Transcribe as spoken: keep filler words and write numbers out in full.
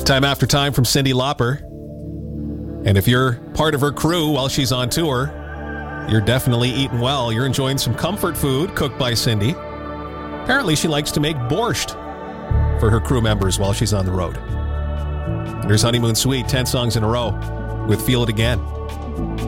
Time After Time from Cyndi Lauper. And if you're part of her crew while she's on tour, you're definitely eating well. You're enjoying some comfort food cooked by Cyndi. Apparently she likes to make borscht for her crew members while she's on the road. There's Honeymoon Suite, ten songs in a row with Feel It Again.